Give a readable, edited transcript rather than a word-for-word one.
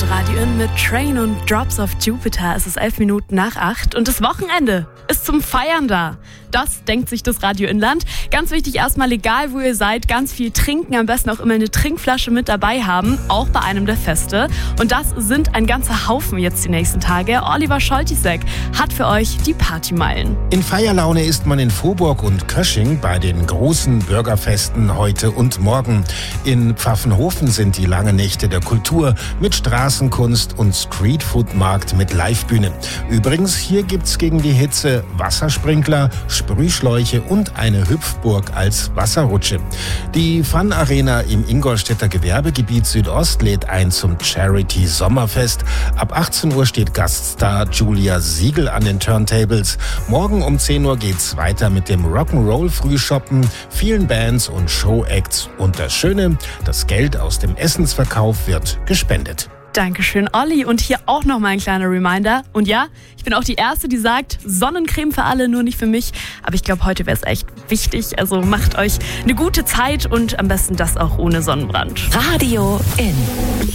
hört Radio In mit Train und Drops of Jupiter. Es ist 8:11 und das Wochenende ist zum Feiern da. Das denkt sich das Radio Inland. Ganz wichtig erstmal, egal wo ihr seid, ganz viel trinken, am besten auch immer eine Trinkflasche mit dabei haben, auch bei einem der Feste. Und das sind ein ganzer Haufen jetzt die nächsten Tage. Oliver Scholtisek hat für euch die Partymeilen. In Feierlaune ist man in Vohburg und Kösching bei den großen Bürgerfesten heute und morgen. In Pfaffenhofen sind die langen Nächte der Kultur mit Straßenkunst und Streetfood-Markt mit Livebühne. Übrigens, hier gibt's gegen die Hitze Wassersprinkler, Sprühschläuche und eine Hüpfburg als Wasserrutsche. Die Fun Arena im Ingolstädter Gewerbegebiet Südost lädt ein zum Charity Sommerfest. Ab 18 Uhr steht Gaststar Julia Siegel an den Turntables. Morgen um 10 Uhr geht's weiter mit dem Rock'n'Roll Frühshoppen, vielen Bands und Showacts. Und das Schöne, das Geld aus dem Essensverkauf wird gespendet. Dankeschön, Olli. Und hier auch noch mal ein kleiner Reminder. Und ja, ich bin auch die Erste, die sagt, Sonnencreme für alle, nur nicht für mich. Aber ich glaube, heute wäre es echt wichtig. Also macht euch eine gute Zeit und am besten das auch ohne Sonnenbrand. Radio In.